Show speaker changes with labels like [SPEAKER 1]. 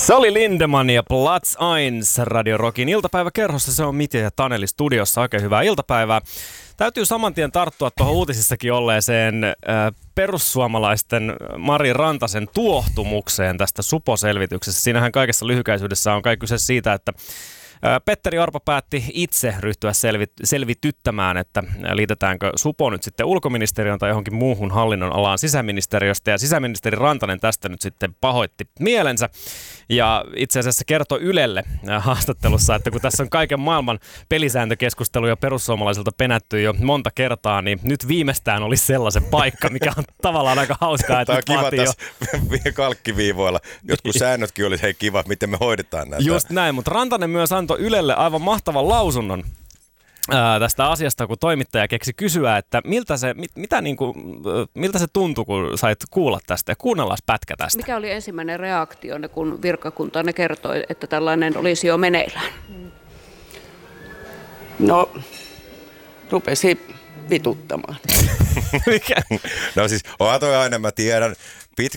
[SPEAKER 1] Se oli Lindemann ja Platz 1 Radio Rockin iltapäiväkerhossa. Se on Mitja ja Taneli studiossa. Oikein hyvää iltapäivää. Täytyy saman tien tarttua tuohon uutisissakin olleeseen perussuomalaisten Mari Rantasen tuohtumukseen tästä suposelvityksestä. Siinähän kaikessa lyhykäisyydessä on kai kyse siitä, että Petteri Orpo päätti itse ryhtyä selvityttämään, että liitetäänkö supo nyt sitten ulkoministeriön tai johonkin muuhun hallinnon alaan sisäministeriöstä. Ja sisäministeri Rantanen tästä nyt sitten pahoitti mielensä ja itse asiassa kertoi Ylelle haastattelussa, että kun tässä on kaiken maailman pelisääntökeskusteluja perussuomalaisilta penätty jo monta kertaa, niin nyt viimeistään olisi sellaisen paikka, mikä on tavallaan aika hauskaa.
[SPEAKER 2] Tämä on kiva tässä kalkkiviivoilla. Jotkut säännötkin olisi, hei kiva, miten me hoidetaan näitä.
[SPEAKER 1] Just näin, mutta Rantanen myös antoi Ylelle aivan mahtavan lausunnon tästä asiasta, kun toimittaja keksi kysyä, että miltä se tuntui, kun sait kuulla tästä ja kuunnellaan pätkä tästä.
[SPEAKER 3] Mikä oli ensimmäinen reaktio, kun virkakuntanne kertoi, että tällainen olisi jo meneillään?
[SPEAKER 4] No, rupesi vituttamaan.
[SPEAKER 1] Mikä?
[SPEAKER 2] No siis, onhan toi aina, mä tiedän,